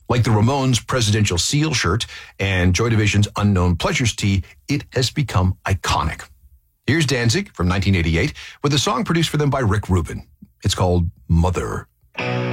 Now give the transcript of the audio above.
Like the Ramones' Presidential Seal shirt and Joy Division's Unknown Pleasures tee, it has become iconic. Here's Danzig from 1988 with a song produced for them by Rick Rubin. It's called Mother.